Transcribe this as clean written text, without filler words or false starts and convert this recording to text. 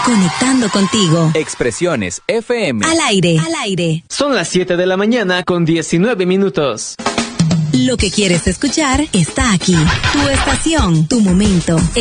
Conectando contigo. Expresiones FM. Al aire. Son las 7 de la mañana con 19 minutos. Lo que quieres escuchar está aquí. Tu estación, tu momento.